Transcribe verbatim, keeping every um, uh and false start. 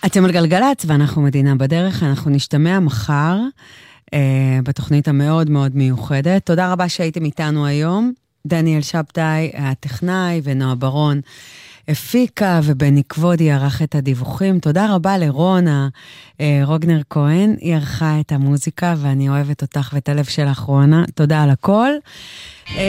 אתם על גלגלץ ואנחנו מדינה בדרך, אנחנו נשתמע מחר אה, בתוכנית המאוד מאוד מיוחדת. תודה רבה שהייתם איתנו היום. דניאל שבתאי, הטכנאי, ונועה ברון הפיקה, ובני כבודי ערך את הדיווחים. תודה רבה לרונה אה, רוגנר כהן, היא ערכה את המוזיקה, ואני אוהבת אותך ואת הלב שלך רונה. תודה על הכל.